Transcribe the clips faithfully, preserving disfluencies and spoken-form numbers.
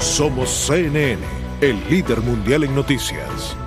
Somos C N N, el líder mundial en noticias.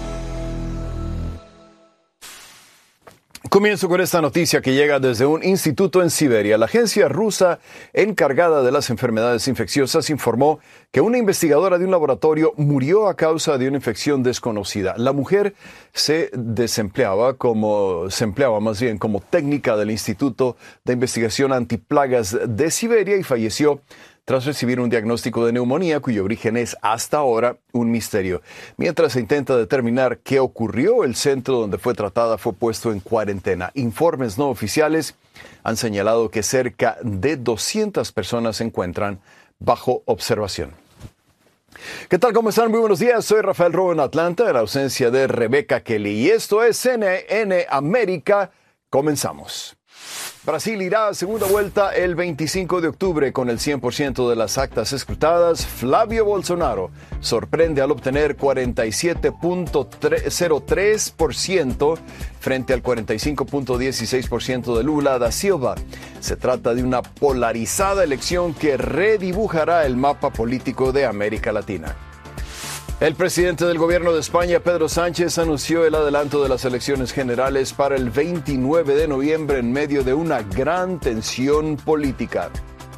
Comienzo con esta noticia que llega desde un instituto en Siberia. La agencia rusa encargada de las enfermedades infecciosas informó que una investigadora de un laboratorio murió a causa de una infección desconocida. La mujer se desempleaba como, se empleaba más bien como técnica del Instituto de Investigación Antiplagas de Siberia y falleció tras recibir un diagnóstico de neumonía cuyo origen es hasta ahora un misterio. Mientras se intenta determinar qué ocurrió, el centro donde fue tratada fue puesto en cuarentena. Informes no oficiales han señalado que cerca de doscientas personas se encuentran bajo observación. ¿Qué tal? ¿Cómo están? Muy buenos días. Soy Rafael Robo en Atlanta, en ausencia de Rebeca Kelly. Y esto es C N N América. Comenzamos. Brasil irá a segunda vuelta el veinticinco de octubre con el cien por ciento de las actas escrutadas. Flavio Bolsonaro sorprende al obtener cuarenta y siete punto cero tres por ciento frente al cuarenta y cinco punto dieciséis por ciento de Lula da Silva. Se trata de una polarizada elección que redibujará el mapa político de América Latina. El presidente del gobierno de España, Pedro Sánchez, anunció el adelanto de las elecciones generales para el veintinueve de noviembre en medio de una gran tensión política.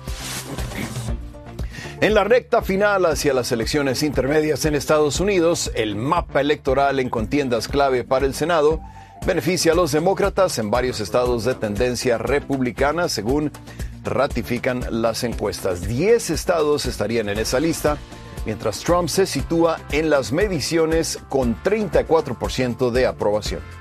En la recta final hacia las elecciones intermedias en Estados Unidos, el mapa electoral en contiendas clave para el Senado beneficia a los demócratas en varios estados de tendencia republicana, según ratifican las encuestas. Diez estados estarían en esa lista, mientras Trump se sitúa en las mediciones con treinta y cuatro por ciento de aprobación.